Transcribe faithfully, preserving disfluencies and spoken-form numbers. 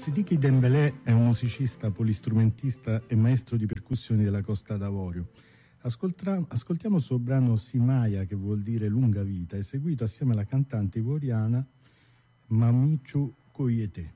Sidiki Dembélé è un musicista, polistrumentista e maestro di percussioni della Costa d'Avorio. Ascoltra- ascoltiamo il suo brano Simaya, che vuol dire lunga vita, eseguito assieme alla cantante ivoriana Mamichu Koyete.